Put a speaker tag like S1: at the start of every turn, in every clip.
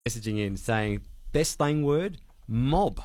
S1: messaging in saying, best slang word, mob.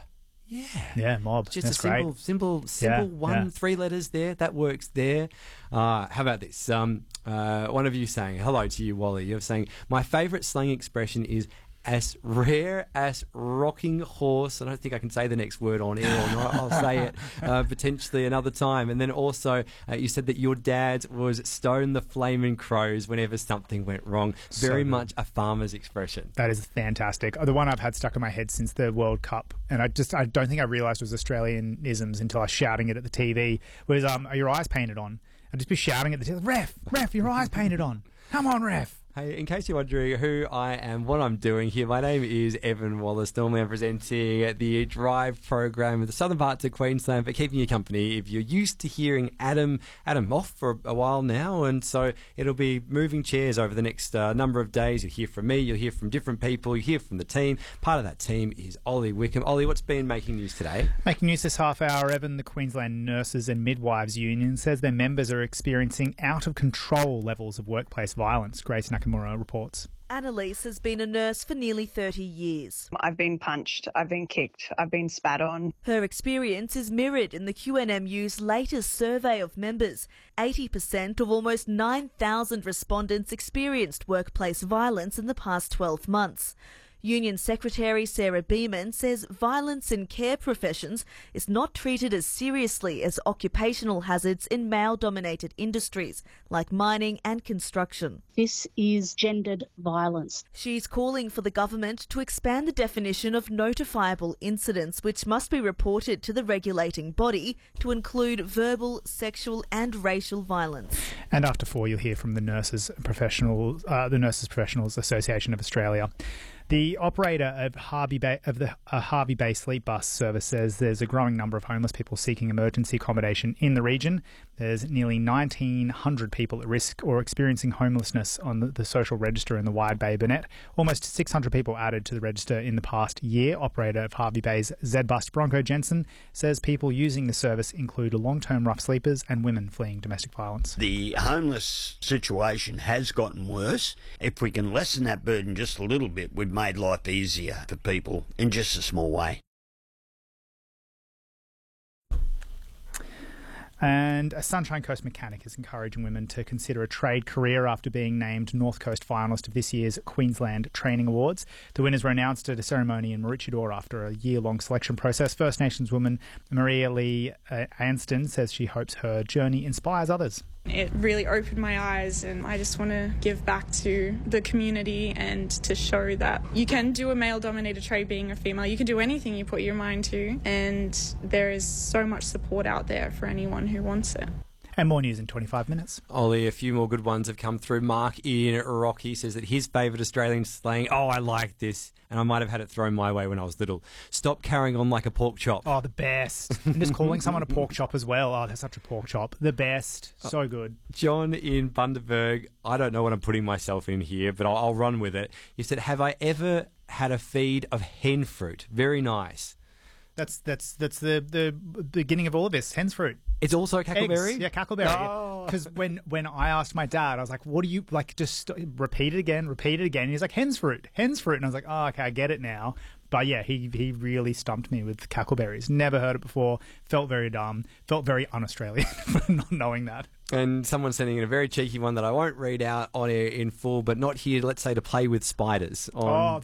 S2: Yeah, mob.
S1: Just
S2: That's
S1: a simple
S2: great.
S1: 3 letters there. That works there. How about this? One of you saying, hello to you, Wally. You're saying, my favourite slang expression is as rare as rocking horse. I don't think I can say the next word on air or not. I'll say it potentially another time. And then also you said that your dad was stone the flaming crows whenever something went wrong. Very much a farmer's expression.
S2: That is fantastic. The one I've had stuck in my head since the World Cup, and I don't think I realised it was Australianisms until I was shouting it at the TV, was, are your eyes painted on? I'd just be shouting at the TV, ref, your eyes painted on. Come on, ref.
S1: Hey, in case you're wondering who I am, what I'm doing here, my name is Evan Wallace. Normally I'm presenting the Drive program in the southern parts of Queensland, but keeping you company if you're used to hearing Adam off for a while now, and so it'll be moving chairs over the next number of days. You'll hear from me, you'll hear from different people, you'll hear from the team. Part of that team is Ollie Wickham. Ollie, what's been making news today?
S2: Making news this half hour, Evan, the Queensland Nurses and Midwives Union says their members are experiencing out-of-control levels of workplace violence. Grace Nakamura reports.
S3: Annalise has been a nurse for nearly 30 years.
S4: I've been punched, I've been kicked, I've been spat on.
S3: Her experience is mirrored in the QNMU's latest survey of members. 80% of almost 9,000 respondents experienced workplace violence in the past 12 months. Union Secretary Sarah Beeman says violence in care professions is not treated as seriously as occupational hazards in male-dominated industries like mining and construction.
S5: This is gendered violence.
S3: She's calling for the government to expand the definition of notifiable incidents, which must be reported to the regulating body, to include verbal, sexual and racial violence.
S2: And after 4, you'll hear from the Nurses Professionals Association of Australia. The operator of the Harvey Bay Sleep Bus service says there's a growing number of homeless people seeking emergency accommodation in the region. There's nearly 1,900 people at risk or experiencing homelessness on the social register in the Wide Bay Burnett. Almost 600 people added to the register in the past year. Operator of Harvey Bay's Z-Bus, Bronco Jensen, says people using the service include long-term rough sleepers and women fleeing domestic violence.
S6: The homeless situation has gotten worse. If we can lessen that burden just a little bit, we've made life easier for people in just a small way.
S2: And a Sunshine Coast mechanic is encouraging women to consider a trade career after being named North Coast finalist of this year's Queensland Training Awards. The winners were announced at a ceremony in Maroochydore after a year-long selection process. First Nations woman Maria Lee Anston says she hopes her journey inspires others.
S7: It really opened my eyes, and I just want to give back to the community and to show that you can do a male-dominated trade being a female. You can do anything you put your mind to, and there is so much support out there for anyone who wants it.
S2: And more news in 25 minutes.
S1: Ollie, a few more good ones have come through. Mark in Rocky says that his favourite Australian slang, I like this, and I might have had it thrown my way when I was little. Stop carrying on like a pork chop.
S2: Oh, the best. And just calling someone a pork chop as well. Oh, they're such a pork chop. The best. So good.
S1: John in Bundaberg, I don't know what I'm putting myself in here, but I'll run with it. You said, have I ever had a feed of hen fruit? Very nice.
S2: That's the beginning of all of this. Hen's fruit.
S1: It's also cackleberry?
S2: Eggs. Yeah, cackleberry. Because when I asked my dad, I was like, what do you, like, just repeat it again. And he's like, hen's fruit. And I was like, oh, okay, I get it now. But yeah, he really stumped me with cackleberries. Never heard it before. Felt very dumb. Felt very un-Australian for not knowing that.
S1: And someone sending in a very cheeky one that I won't read out on air in full, but not here, let's say, to play with spiders on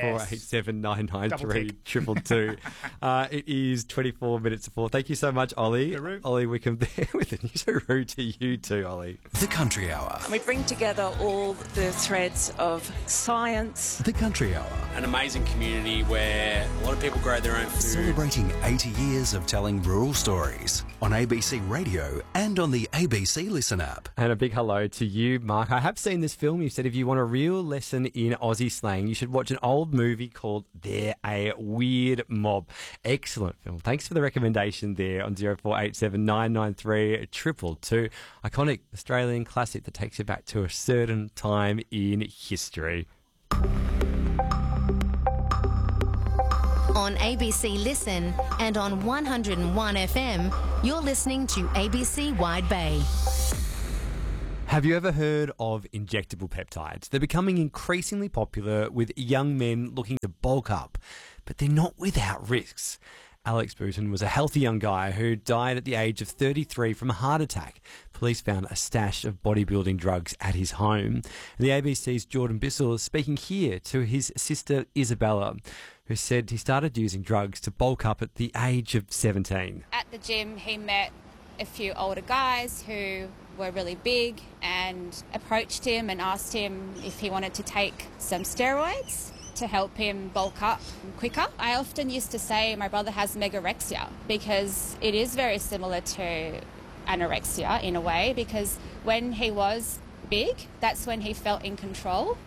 S1: 0487 993 222. It is 24 minutes to 4. Thank you so much, Ollie. Ollie Wickham there with the news. So rude to you too, Ollie.
S8: The Country Hour.
S9: We bring together all the threads of science.
S8: The Country Hour.
S10: An amazing community where a lot of people grow their own food.
S8: Celebrating 80 years of telling rural stories on ABC Radio and on the ABC Listen app.
S1: And a big hello to you, Mark. I have seen this film. You said if you want a real lesson in Aussie slang, you should watch an old movie called They're a Weird Mob. Excellent film. Thanks for the recommendation there on 0487 993 222. Iconic Australian classic that takes you back to a certain time in history.
S11: On ABC Listen and on 101 FM, you're listening to ABC Wide Bay.
S1: Have you ever heard of injectable peptides? They're becoming increasingly popular with young men looking to bulk up, but they're not without risks. Alex Bouton was a healthy young guy who died at the age of 33 from a heart attack. Police found a stash of bodybuilding drugs at his home. The ABC's Jordan Bissell is speaking here to his sister Isabella, who said he started using drugs to bulk up at the age of 17.
S12: At the gym, he met a few older guys who were really big and approached him and asked him if he wanted to take some steroids to help him bulk up quicker. I often used to say my brother has megarexia because it is very similar to anorexia in a way, because when he was big, that's when he felt in control.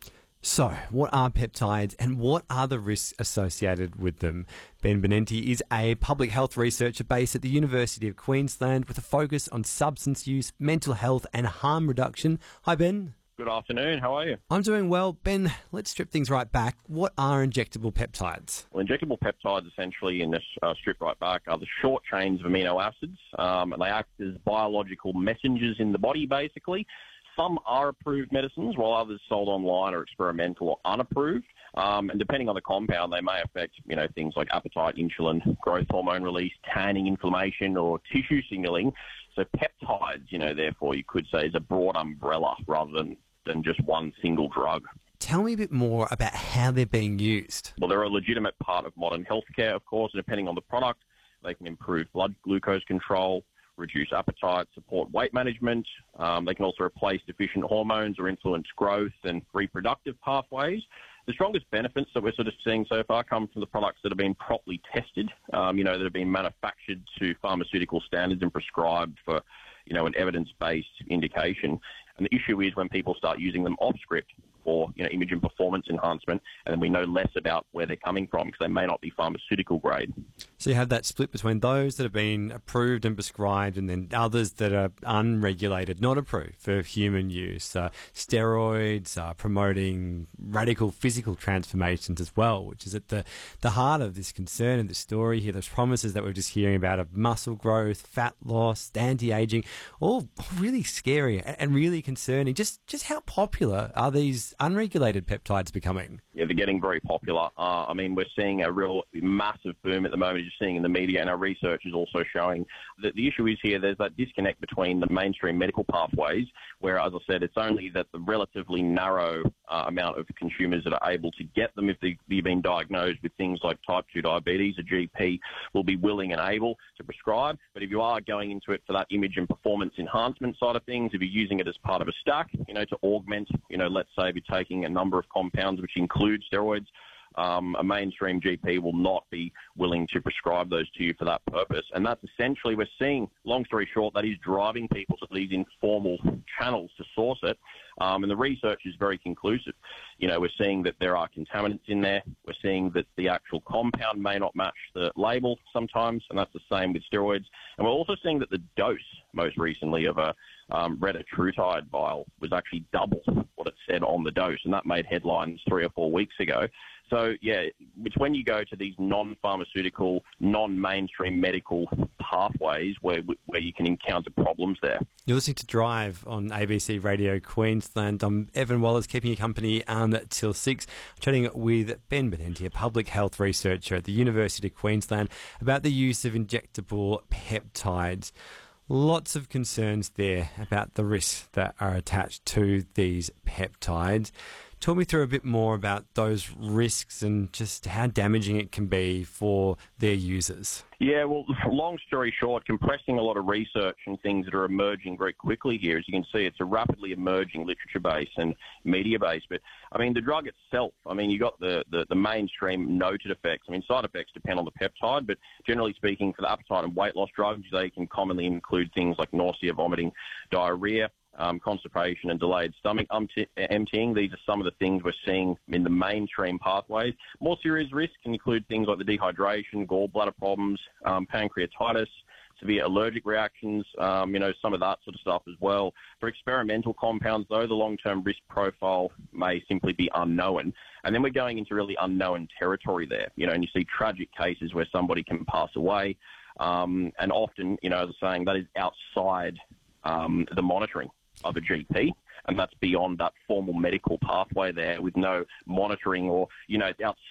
S1: So, what are peptides and what are the risks associated with them? Ben Benenti is a public health researcher based at the University of Queensland with a focus on substance use, mental health and harm reduction. Hi, Ben.
S13: Good afternoon. How are you?
S1: I'm doing well. Ben, let's strip things right back. What are injectable peptides?
S13: Well, injectable peptides, essentially, in this strip right back, are the short chains of amino acids, and they act as biological messengers in the body, basically. Some are approved medicines, while others sold online are experimental or unapproved. And depending on the compound, they may affect, things like appetite, insulin, growth hormone release, tanning, inflammation, or tissue signaling. So peptides, therefore, you could say, is a broad umbrella rather than just one single drug.
S1: Tell me a bit more about how they're being used.
S13: Well, they're a legitimate part of modern healthcare, of course, and depending on the product, they can improve blood glucose control, reduce appetite, support weight management. They can also replace deficient hormones or influence growth and reproductive pathways. The strongest benefits that we're sort of seeing so far come from the products that have been properly tested, that have been manufactured to pharmaceutical standards and prescribed for, an evidence-based indication. And the issue is when people start using them off script for, image and performance enhancement, and then we know less about where they're coming from because they may not be pharmaceutical grade.
S1: So you have that split between those that have been approved and prescribed and then others that are unregulated, not approved for human use. Steroids promoting radical physical transformations as well, which is at the heart of this concern and the story here. Those promises that we're just hearing about of muscle growth, fat loss, anti-aging, all really scary and really concerning. Just how popular are these unregulated peptides becoming?
S13: Yeah, they're getting very popular. We're seeing a real massive boom at the moment, just seeing in the media, and our research is also showing that the issue is here, there's that disconnect between the mainstream medical pathways, where, as I said, it's only that the relatively narrow amount of consumers that are able to get them if they've been diagnosed with things like type 2 diabetes, a GP will be willing and able to prescribe. But if you are going into it for that image and performance enhancement side of things, if you're using it as part of a stack, to augment, let's say if you're taking a number of compounds which include steroids, a mainstream GP will not be willing to prescribe those to you for that purpose. And that's essentially, we're seeing, long story short, that is driving people to these informal channels to source it. And the research is very conclusive. We're seeing that there are contaminants in there. We're seeing that the actual compound may not match the label sometimes, and that's the same with steroids. And we're also seeing that the dose, most recently, of a retatrutide vial was actually double what it said on the dose, and that made headlines 3 or 4 weeks ago. So, yeah, it's when you go to these non-pharmaceutical, non-mainstream medical pathways where you can encounter problems there.
S1: You're listening to Drive on ABC Radio Queensland. I'm Evan Wallace, keeping you company till 6. I'm chatting with Ben Benenti, a public health researcher at the University of Queensland, about the use of injectable peptides. Lots of concerns there about the risks that are attached to these peptides. Talk me through a bit more about those risks and just how damaging it can be for their users.
S13: Yeah, well, long story short, compressing a lot of research and things that are emerging very quickly here. As you can see, it's a rapidly emerging literature base and media base. But, the drug itself, you got the mainstream noted effects. Side effects depend on the peptide, but generally speaking, for the appetite and weight loss drugs, they can commonly include things like nausea, vomiting, diarrhea, constipation and delayed stomach emptying. These are some of the things we're seeing in the mainstream pathways. More serious risks can include things like the dehydration, gallbladder problems, pancreatitis, severe allergic reactions, some of that sort of stuff as well. For experimental compounds, though, the long-term risk profile may simply be unknown. And then we're going into really unknown territory there, and you see tragic cases where somebody can pass away. And often, as I was saying, that is outside the monitoring. of a GP. And that's beyond that formal medical pathway there with no monitoring or, outside